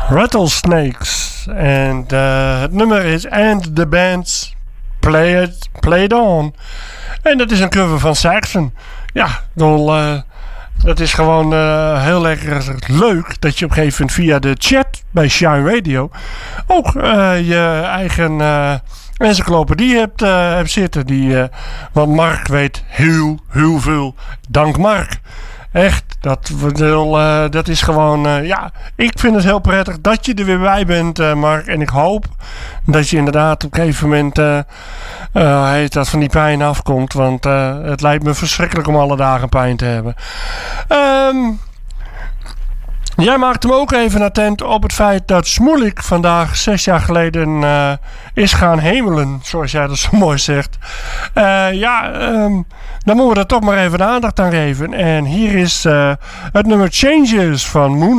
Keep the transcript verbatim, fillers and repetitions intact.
Rattlesnakes. En uh, het nummer is And the Bands Play It, Play It On. En dat is een cover van Saxon. Ja, dol, uh, dat is gewoon uh, heel lekker leuk dat je op een gegeven moment via de chat bij Shine Radio ook uh, je eigen uh, encyclopedie hebt, uh, hebt zitten. Die, uh, want Mark weet heel, heel veel. Dank Mark. Echt, dat, uh, dat is gewoon, uh, ja, ik vind het heel prettig dat je er weer bij bent, uh, Mark. En ik hoop dat je inderdaad op een gegeven moment, uh, uh, heet dat van die pijn afkomt. Want uh, het lijkt me verschrikkelijk om alle dagen pijn te hebben. Um, Jij maakt hem ook even attent op het feit dat Smoelik vandaag zes jaar geleden uh, is gaan hemelen, zoals jij dat zo mooi zegt. Uh, ja, um, dan moeten we er toch maar even de aandacht aan geven. En hier is uh, het nummer Changes van Moon.